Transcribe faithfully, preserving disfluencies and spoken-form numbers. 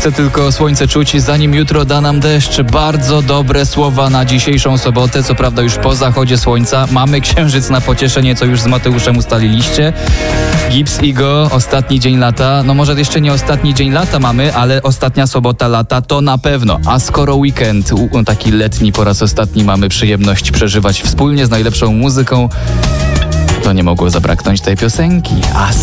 Chcę tylko słońce czuć, zanim jutro da nam deszcz. Bardzo dobre słowa na dzisiejszą sobotę. Co prawda już po zachodzie słońca. Mamy księżyc na pocieszenie, co już z Mateuszem ustaliliście. Gibbs i Go, ostatni dzień lata. No może jeszcze nie ostatni dzień lata mamy, ale ostatnia sobota lata to na pewno. A skoro weekend, taki letni po raz ostatni mamy przyjemność przeżywać wspólnie z najlepszą muzyką, to nie mogło zabraknąć tej piosenki. A